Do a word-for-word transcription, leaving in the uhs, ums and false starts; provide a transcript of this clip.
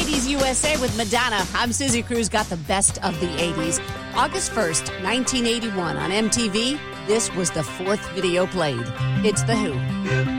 eighties U S A with Madonna. I'm Susie Cruz, got the best of the eighties. August first, nineteen eighty-one on M T V, this was the fourth video played. It's The Who.